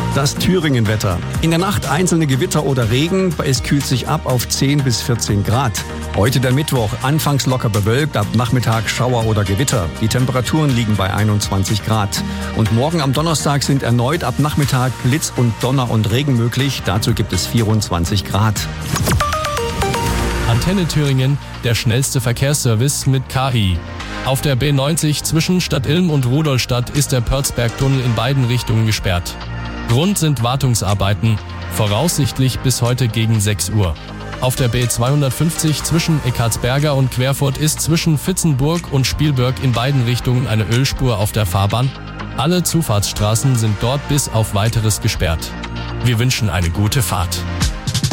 Das Thüringen-Wetter. In der Nacht einzelne Gewitter oder Regen. Es kühlt sich ab auf 10 bis 14 Grad. Heute der Mittwoch. Anfangs locker bewölkt, ab Nachmittag Schauer oder Gewitter. Die Temperaturen liegen bei 21 Grad. Und morgen am Donnerstag sind erneut ab Nachmittag Blitz und Donner und Regen möglich. Dazu gibt es 24 Grad. Antenne Thüringen, der schnellste Verkehrsservice mit KI. Auf der B90 zwischen Stadt Ilm und Rudolstadt ist der Pörzbergtunnel in beiden Richtungen gesperrt. Grund sind Wartungsarbeiten, voraussichtlich bis heute gegen 6 Uhr. Auf der B250 zwischen Eckartsberga und Querfurt ist zwischen Vitzenburg und Spielberg in beiden Richtungen eine Ölspur auf der Fahrbahn. Alle Zufahrtsstraßen sind dort bis auf Weiteres gesperrt. Wir wünschen eine gute Fahrt.